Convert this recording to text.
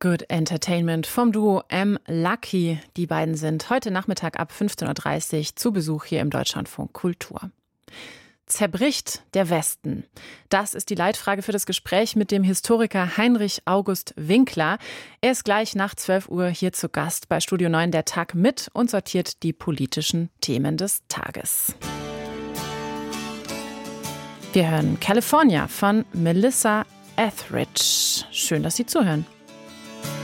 Good Entertainment vom Duo M-Lucky. Die beiden sind heute Nachmittag ab 15.30 Uhr zu Besuch hier im Deutschlandfunk Kultur. Zerbricht der Westen? Das ist die Leitfrage für das Gespräch mit dem Historiker Heinrich August Winkler. Er ist gleich nach 12 Uhr hier zu Gast bei Studio 9 der Tag mit und sortiert die politischen Themen des Tages. Wir hören California von Melissa Etheridge. Schön, dass Sie zuhören.